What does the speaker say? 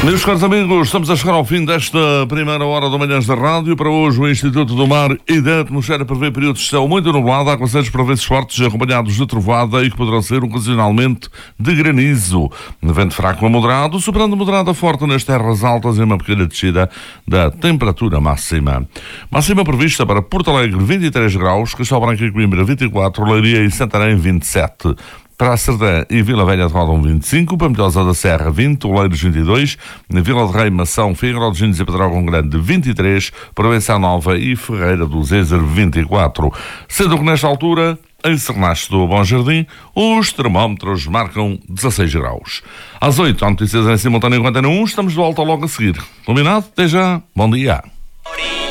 Meus caros amigos, estamos a chegar ao fim desta primeira hora do Manhãs da Rádio. Para hoje, o Instituto do Mar e da Atmosfera prevê períodos de céu muito nublado, aguaceiros por vezes fortes, acompanhados de trovoada e que poderão ser ocasionalmente de granizo. Vento fraco a moderado, superando moderado a forte nas terras altas e uma pequena descida da temperatura máxima. Máxima prevista para Porto Alegre, 23 graus, Castelo Branco e Coimbra, 24, Leiria e Santarém, 27. Para a Serdã e Vila Velha de Rodão, 25, Pampilhosa da Serra, 20, Oleiros, 22, Vila de Rei, Mação, Figueiró dos Índios e Pedrógão Grande, 23, Provença Nova e Ferreira do Zezer, 24. Sendo que nesta altura, em Sernache do Bom Jardim, os termómetros marcam 16 graus. Às 8, há notícias em simultâneo em Antena 1, estamos de volta logo a seguir. Combinado? Até já, bom dia.